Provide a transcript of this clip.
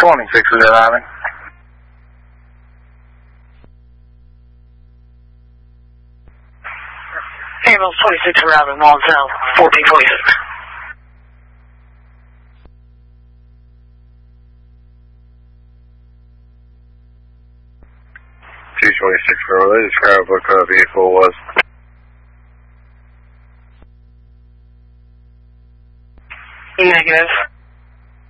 26 is arriving. Ambulance 26 arriving, Long South, 1426. 226 girl, they describe what kind of vehicle it was. Negative.